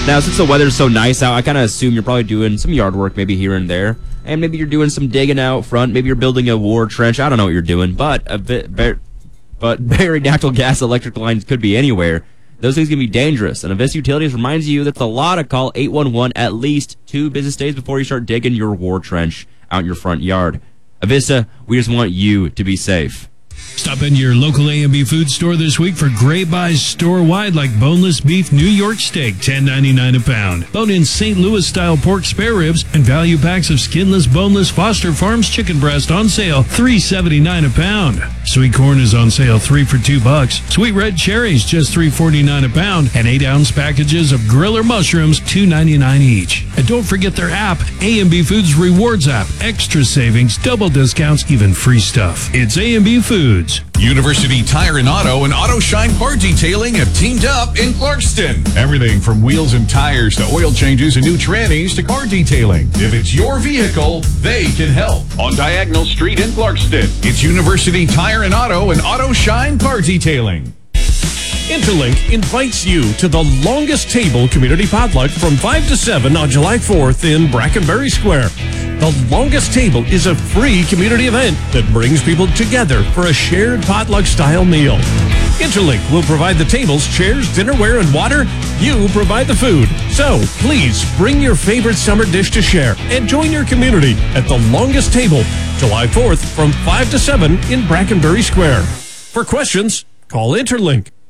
Now, since the weather's so nice out, I kind of assume you're probably doing some yard work maybe here and there. And maybe you're doing some digging out front. Maybe you're building a war trench. I don't know what you're doing. But buried natural gas electric lines could be anywhere. Those things can be dangerous. And Avista Utilities reminds you that the law to call 811 at least 2 business days before you start digging your war trench out in your front yard. Avista, we just want you to be safe. Stop in your local A&B food store this week for great buys store-wide like boneless beef New York steak, $10.99 a pound. Bone-in St. Louis-style pork spare ribs and value packs of skinless, boneless Foster Farms chicken breast on sale, $3.79 a pound. Sweet corn is on sale, 3 for $2. Sweet red cherries, just $3.49 a pound. And 8-ounce packages of griller mushrooms, $2.99 each. And don't forget their app, A&B Foods Rewards app. Extra savings, double discounts, even free stuff. It's A&B Foods. University Tire and Auto Shine Car Detailing have teamed up in Clarkston. Everything from wheels and tires to oil changes and new trannies to car detailing. If it's your vehicle, they can help. On Diagonal Street in Clarkston, it's University Tire and Auto Shine Car Detailing. Interlink invites you to the Longest Table Community Potluck from 5 to 7 on July 4th in Brackenberry Square. The Longest Table is a free community event that brings people together for a shared potluck-style meal. Interlink will provide the tables, chairs, dinnerware, and water. You provide the food. So, please bring your favorite summer dish to share and join your community at the Longest Table, July 4th from 5 to 7 in Brackenberry Square. For questions, call Interlink.